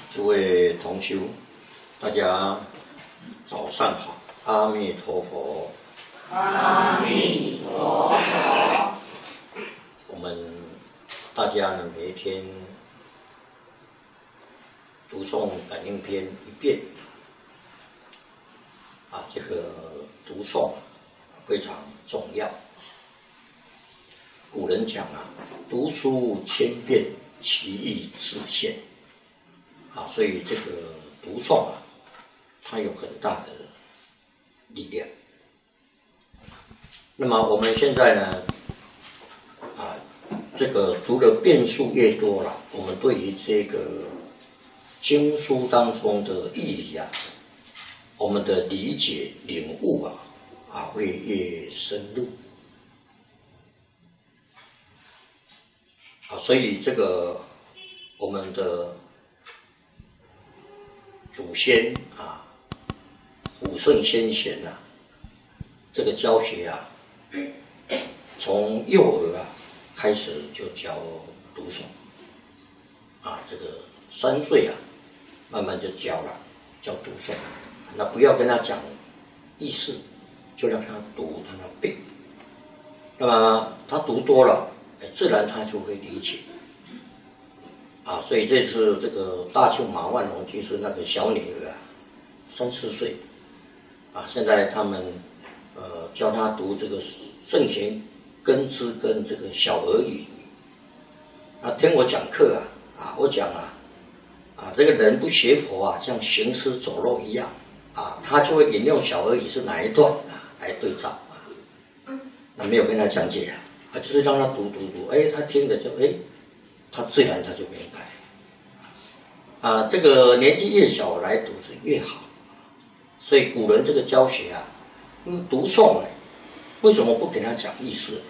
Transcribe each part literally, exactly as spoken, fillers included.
诸位同修，大家早上好，阿弥陀佛。 阿弥陀佛。 我们大家呢，每一天读诵感应篇一遍，啊，这个读诵非常重要。古人讲啊，读书千遍，其义自现。啊，所以这个读诵啊，它有很大的力量。那么我们现在呢，啊，这个读的遍数越多了，我们对于这个经书当中的义理啊，我们的理解领悟啊，啊会越深入。啊，所以这个我们的祖先啊，古圣先贤啊，这个教学啊，从幼儿啊开始就教读诵，啊，这个三岁啊，慢慢就教了，教读诵。那不要跟他讲意思，就让他读，让他背。那么他读多了，哎，自然他就会理解。啊，所以这次这个大庆马万龙居士那个小女儿啊，三四岁，啊，现在他们呃教她读这个圣贤根知跟这个小儿语。啊，听我讲课啊，啊，我讲啊，啊，这个人不学佛啊，像行尸走肉一样啊，他就会引用小儿语是哪一段啊来对照啊，那没有跟他讲解啊，啊，就是让他读读读，哎，他听了就哎。他自然他就明白，啊，这个年纪越小来读是越好，所以古人这个教学啊，嗯，读诵呢，为什么不给他讲意思？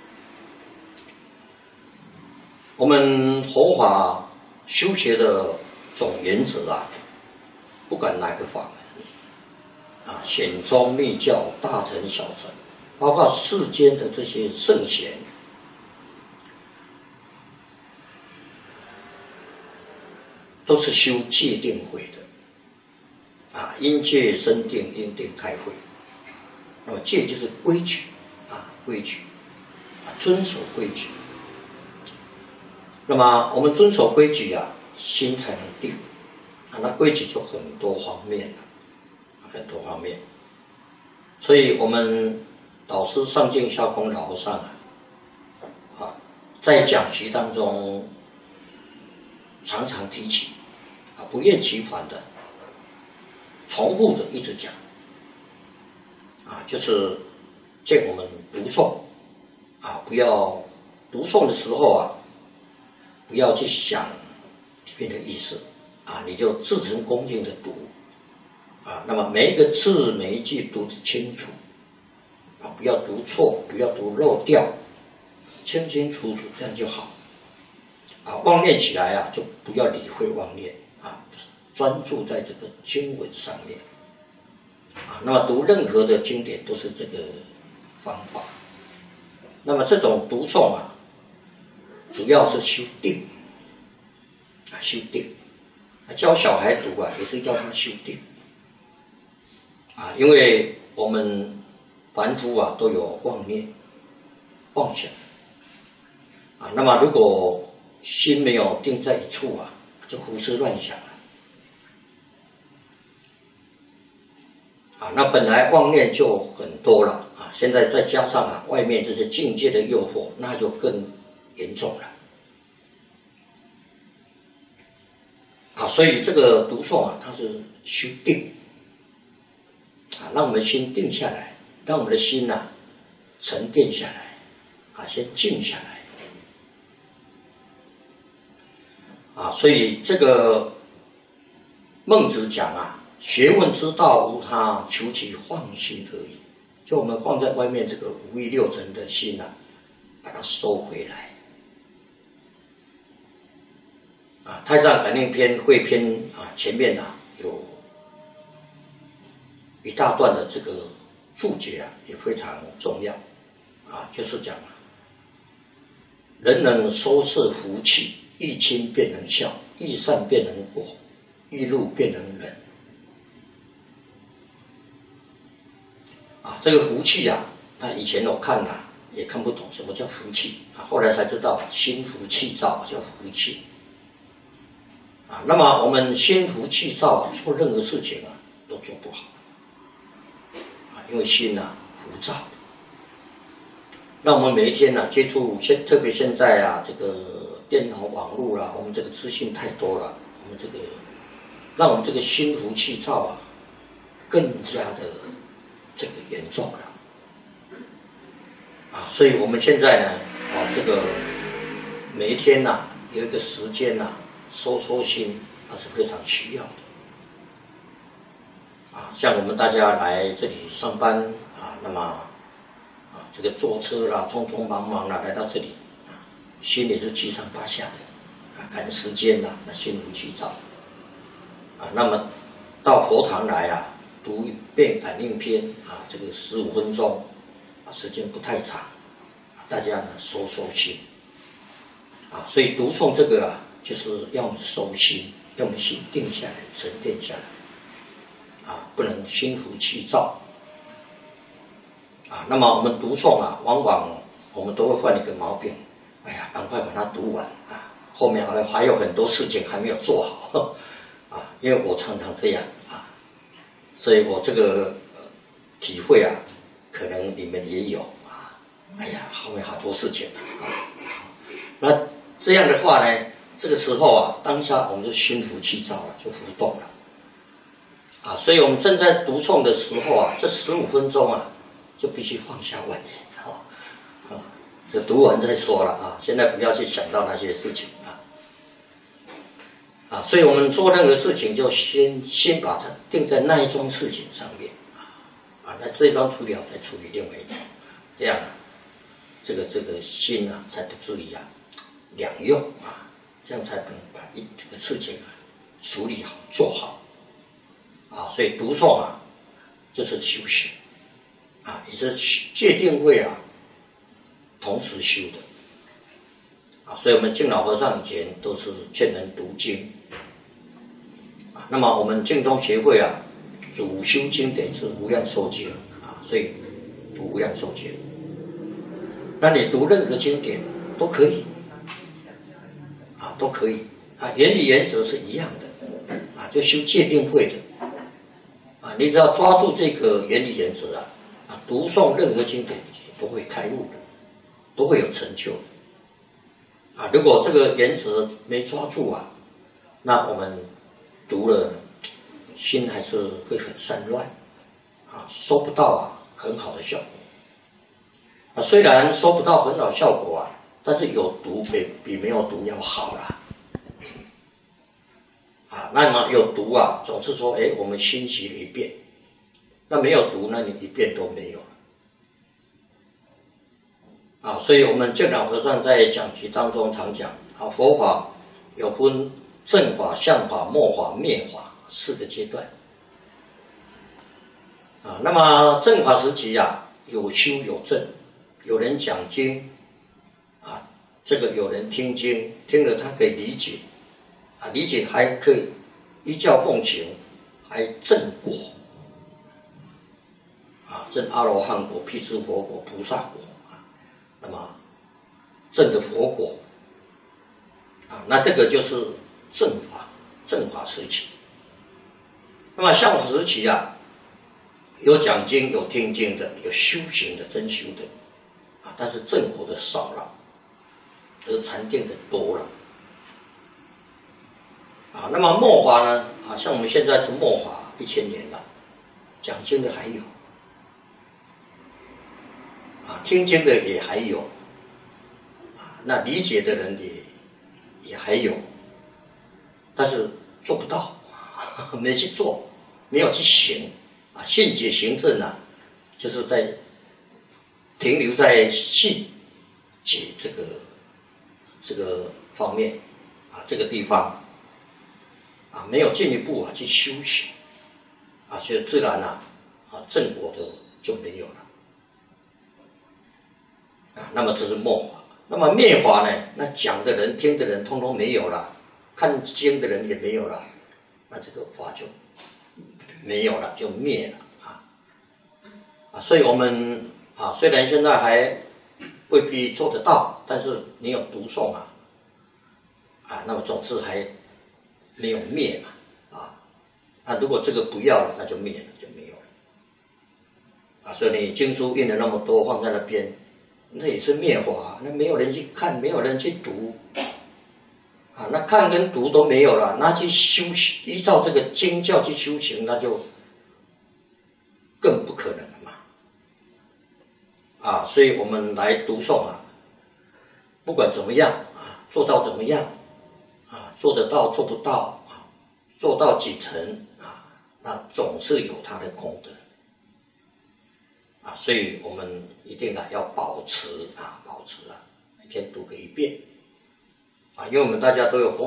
我们佛法修学的总原则啊，不管哪个法门，啊，显宗密教、大乘小乘，包括世间的这些圣贤。都是修戒定慧的，啊，因戒生定，因定开慧。那么戒就是规矩，啊，规矩，啊，遵守规矩。那么我们遵守规矩啊，心才能定。啊，那规矩就很多方面了，很多方面。所以我们导师上净下空老和尚啊，啊，在讲习当中。常常提起，啊，不厌其烦的、重复的一直讲，啊，就是见我们读诵，啊，不要读诵的时候啊，不要去想里面的意思，啊，你就至诚恭敬的读，啊，那么每一个字每一句读得清楚，啊，不要读错，不要读漏掉，清清楚楚，这样就好。啊，妄念起来啊，就不要理会妄念啊，专注在这个经文上面啊。那么读任何的经典都是这个方法。那么这种读诵啊，主要是修定啊，修定。教小孩读啊，也是要他修定啊，因为我们凡夫啊都有妄念、妄想啊。那么如果心没有定在一处啊，就胡思乱想了。啊，那本来妄念就很多了啊，现在再加上啊外面这些境界的诱惑，那就更严重了。啊，所以这个读诵啊，它是修定啊，让我们心定下来，让我们的心呐、啊、沉淀下来，啊，先静下来。啊，所以这个孟子讲啊，学问之道无他，求其放心而已。就我们放在外面这个五欲六尘的心啊，把它收回来。啊，《太上感应篇》汇篇啊，前面啊有一大段的这个注解啊，也非常重要。啊，就是讲啊，人能收摄福气。欲亲便能孝，欲善便能果， 欲怒变成忍。啊，这个福气啊，那以前我看啊也看不懂什么叫福气啊，后来才知道心浮气躁叫福气。啊，那么我们心浮气躁啊，做任何事情啊都做不好。啊，因为心啊浮躁。那我们每一天呢、啊、接触现，特别现在啊这个电脑网络啦，我们这个资讯太多了，我们这个让我们这个心浮气躁啊更加的这个严重了。啊，所以我们现在呢，啊这个每一天呐、啊、有一个时间呐、啊、收收心，那是非常需要的。啊，像我们大家来这里上班啊，那么啊这个坐车啦，匆匆忙忙啦来到这里啊，心里是七上八下的啊，赶时间啦，那心浮气躁啊。那么到佛堂来啊，读一遍感应篇啊，这个十五分钟啊，时间不太长，大家呢收收心啊。所以读诵这个啊，就是要我们收心，要我们心定下来，沉淀下来。啊，不能心浮气躁啊。那么我们读诵啊，往往我们都会犯一个毛病，哎呀，赶快把它读完啊，后面还还有很多事情还没有做好啊。因为我常常这样啊，所以我这个、呃、体会啊，可能你们也有啊。哎呀，后面好多事情啊。那这样的话呢，这个时候啊，当下我们就心浮气躁了，就浮动了。啊，所以我们正在读诵的时候啊，这十五分钟啊，就必须放下万念，啊，啊，就读完再说了啊。现在不要去想到那些事情啊，啊，所以我们做任何事情就先先把它定在那一桩事情上面啊，啊，那这一桩处理好再处理另外一桩，这样啊，这个这个心啊才不至于啊两用啊，这样才能把一这个事情啊处理好做好。啊，所以读诵啊，就是修行啊，也是戒定慧啊，同时修的啊。所以我们敬老和尚以前都是劝人读经啊。那么我们净宗协会啊，主修经典是无量寿经啊，所以读无量寿经。那你读任何经典都可以啊，都可以啊，原理原则是一样的啊，就修戒定慧的。啊，你只要抓住这个原理原则啊，啊，读诵任何经典都会开悟的，都会有成就的。啊，如果这个原则没抓住啊，那我们读了，心还是会很散乱，啊，收不到啊很好的效果。啊，虽然收不到很好效果啊，但是有读比比没有读要好啦。啊，那么有读啊，总是说，哎，我们欣习了一遍；那没有读，那你一遍都没有了。啊，所以我们净老和尚在讲题当中常讲啊，佛法有分正法、相法、末法、灭法四个阶段。啊，那么正法时期啊，有修有证，有人讲经，啊，这个有人听经，听了他可以理解。啊，理解还可以依教奉行，还证果啊，证阿罗汉果、辟支佛果、菩萨果啊，那么证的佛果啊，那这个就是正法，正法时期。那么相法时期啊，有讲经、有听经的，有修行的、真修的啊，但是正果的少了，而禅定的多了。啊，那么末法呢？啊，像我们现在是末法一千年了，讲经的还有，啊，听经的也还有，啊，那理解的人也也还有，但是做不到，没去做，没有去行，啊，信解行证啊，就是在停留在信解这个这个方面，啊，这个地方。啊，没有进一步啊去修行，啊，所以自然啊，啊正果的就没有了，啊，那么这是末法。那么灭法呢？那讲的人、听的人，通通没有了，看经的人也没有了， 那这个法就没有了，就灭了啊啊！所以我们啊，虽然现在还未必做得到，但是你有读诵啊啊，那么总是还没有灭嘛啊。那如果这个不要了，那就灭了，就没有了啊。所以你经书印了那么多放在那边，那也是灭法，那没有人去看，没有人去读。啊，那看跟读都没有了，那去修依照这个经教去修行，那就更不可能了嘛。啊，所以我们来读诵啊，不管怎么样啊，做到怎么样啊，做得到做不到啊，做到几成啊，那总是有它的功德啊，所以我们一定啊要保持啊，保持啊，每天读个一遍。啊，因为我们大家都有功。